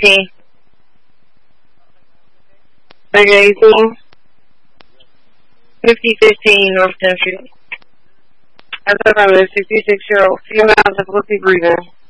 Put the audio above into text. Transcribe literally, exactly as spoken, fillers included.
eighteen. Figure eighteen. fifty fifteen North tenth Street. I took on a sixty-six-year-old female difficulty breathing.